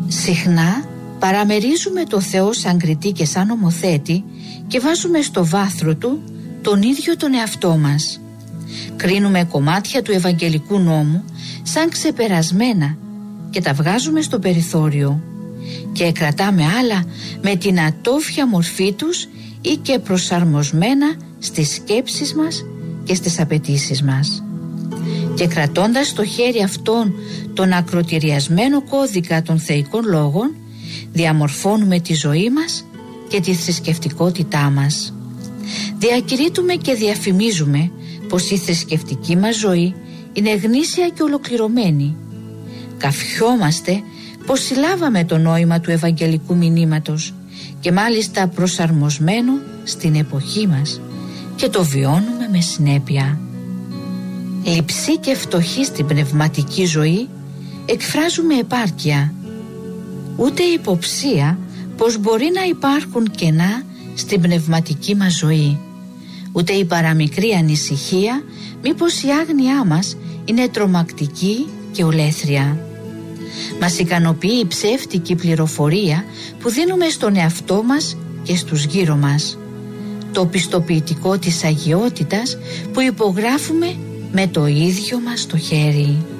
Συχνά παραμερίζουμε το Θεό σαν κριτή και σαν νομοθέτη και βάζουμε στο βάθρο του τον ίδιο τον εαυτό μας. Κρίνουμε κομμάτια του Ευαγγελικού νόμου σαν ξεπερασμένα και τα βγάζουμε στο περιθώριο και κρατάμε άλλα με την ατόφια μορφή τους ή και προσαρμοσμένα στις σκέψεις μας και στις απαιτήσεις μας. Και κρατώντας στο χέρι αυτόν τον ακροτηριασμένο κώδικα των θεϊκών λόγων, διαμορφώνουμε τη ζωή μας και τη θρησκευτικότητά μας. Διακηρύττουμε και διαφημίζουμε πως η θρησκευτική μας ζωή είναι γνήσια και ολοκληρωμένη. Καφιόμαστε πως συλλάβαμε το νόημα του Ευαγγελικού μηνύματος και μάλιστα προσαρμοσμένο στην εποχή μας και το βιώνουμε με συνέπεια. Λειψή και φτωχή στην πνευματική ζωή εκφράζουμε επάρκεια. Ούτε υποψία πως μπορεί να υπάρχουν κενά στην πνευματική μας ζωή, ούτε η παραμικρή ανησυχία μήπως η άγνοιά μας είναι τρομακτική και ολέθρια. Μας ικανοποιεί η ψεύτικη πληροφορία που δίνουμε στον εαυτό μας και στους γύρω μας, το πιστοποιητικό της αγιότητας που υπογράφουμε με το ίδιο μας το χέρι.